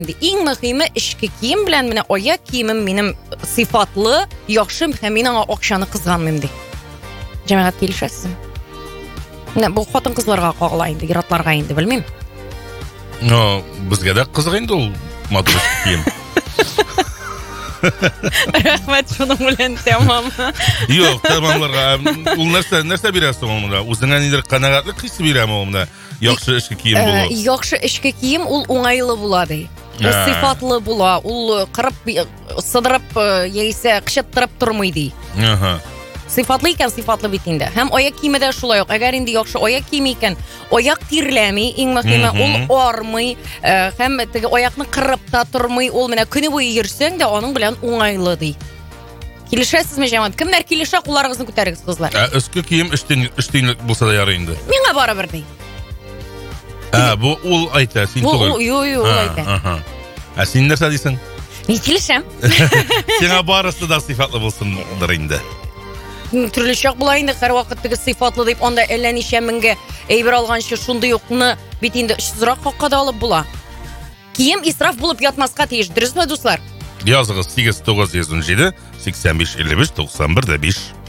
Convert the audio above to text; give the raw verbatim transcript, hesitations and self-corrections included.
Иң мөһиме ішкі киім белән менә аяк киемем минем сыйфатлы, яхшы һәм мин аңа акчаны кызганмыйм ди. Җәмәгать килешәсезме? Менә бу хатын кызларга кагыла инде, иратларга инде, белмим. Но безгә дә кызык инде ул матур кием. Рәхмәт, шуның белән тәмам. Юк, тәмамларга. Ул нәрсә, нәрсә бирәсең ул монда? Үзеңә нидер канәгатьлек хисе бирәме ул монда? Яхшы эшке кием булу. Яхшы эшке кием ул уңайлы була ди. Ул сыйфатлы була, ул кырып сыдырып яисә кычыттырып тормый ди. Аха. Сыйфатлы икән, сыйфатлы бит инде. Һәм аяк киеме дә шулай ук. Әгәр инде яхшы аяк киеме икән, аяк тирләми, иң мөһиме ул армый, һәм теге аякны кырып та тормый, ул менә көне буе йөрсәң дә аның белән уңайлы ди. Килешәсезме, җәмәгать? Кемнәр килешә, кулларыгызны күтәрегез, кызлар. Ә эшке кием эштинлек булса да ярый инде. Миңа барыбер ди. А, бу ул әйтә, син түгел. Ю, ю, ул әйтә. Аха. Ә син нәрсә дисең? Мин килешәм. Сиңа барысы да сыйфатлы булсындыр инде. Төрлечә була инде һәр вакыт теге сыйфатлы дип, анда әллә ничә меңгә әйбер алганчы шундый юкны бит инде очсызрак хакка да алып була. Кием исраф булып ятмаска тиеш, дөресме, дуслар? Языгыз сигез тугыз йөз унҗиде сиксән биш илле биш туксан бер дә биш.